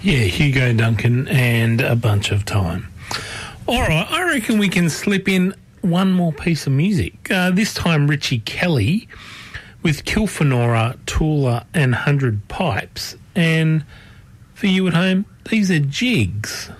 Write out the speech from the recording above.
Yeah, Hugo Duncan and A Bunch of Time. All right, I reckon we can slip in one more piece of music. This time Richie Kelly with Kilfenora, Tula and 100 Pipes. And for you at home, these are Jigs.